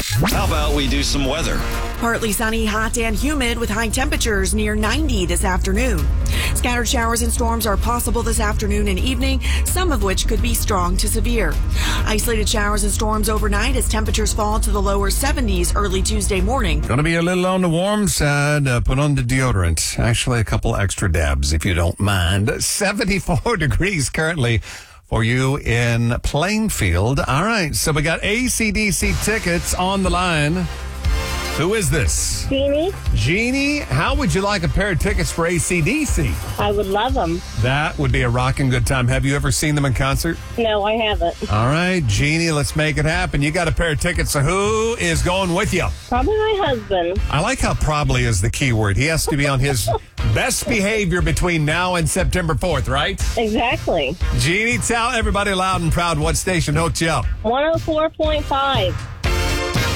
How about we do some weather? Partly sunny, hot and humid with high temperatures near 90 this afternoon. Scattered showers and storms are possible this afternoon and evening, some of which could be strong to severe. Isolated showers and storms overnight as temperatures fall to the lower 70s early Tuesday morning. Going to be a little on the warm side. Put on the deodorant. Actually, a couple extra dabs if you don't mind. 74 degrees currently for you in Plainfield. All right, so we got AC/DC tickets on the line. Who is this? Jeannie, Jeannie, how would you like a pair of tickets for AC/DC? I would love them. That would be a rocking good time. Have you ever seen them in concert? No, I haven't. All right, Jeannie, let's make it happen. You got a pair of tickets, so who is going with you? Probably my husband. I like how probably is the key word. He has to be on his best behavior between now and September 4th, right? Exactly. Jeannie, tell everybody loud and proud what station hooked you up. 104.5.